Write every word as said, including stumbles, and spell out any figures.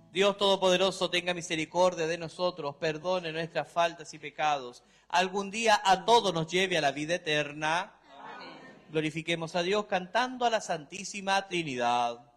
Dios Todopoderoso, tenga misericordia de nosotros, perdone nuestras faltas y pecados. Algún día a todos nos lleve a la vida eterna. Amén. Glorifiquemos a Dios cantando a la Santísima Trinidad.